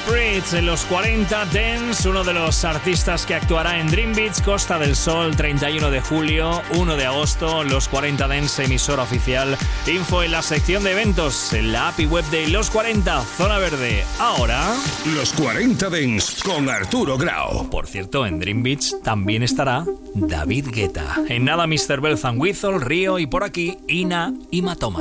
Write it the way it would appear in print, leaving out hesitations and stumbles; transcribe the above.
Pritz en los 40 Dance, uno de los artistas que actuará en Dream Beach, Costa del Sol, 31 de julio, 1 de agosto, los 40 Dance, emisora oficial. Info en la sección de eventos, en la API web de Los 40, Zona Verde. Ahora, Los 40 Dance con Arturo Grau. Por cierto, en Dream Beach también estará David Guetta. En nada, Mr. Bells and Whistle, Río y por aquí, Ina y Matoma.